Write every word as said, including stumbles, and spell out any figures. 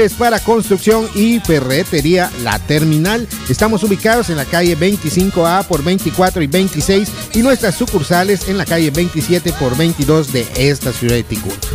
Es para construcción y ferretería La Terminal. Estamos ubicados en la calle veinticinco A por veinticuatro y veintiséis y nuestras sucursales en la calle veintisiete por veintidós de esta ciudad de Ticún.